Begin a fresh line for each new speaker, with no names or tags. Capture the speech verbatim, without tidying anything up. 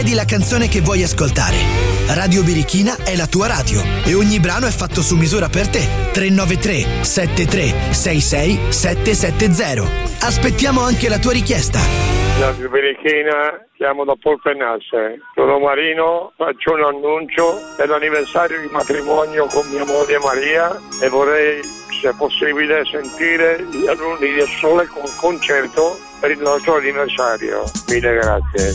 Di la canzone che vuoi ascoltare. Radio Birichina è la tua radio e ogni brano è fatto su misura per te. tre nove tre sette tre sei sei sette sette zero. Aspettiamo anche la tua richiesta.
Radio Birichina, chiamo da Polpennasse. Sono Marino, faccio un annuncio dell'anniversario di matrimonio con mia moglie Maria e vorrei, se è possibile, sentire gli alunni del Sole con concerto per il nostro anniversario. Mille grazie.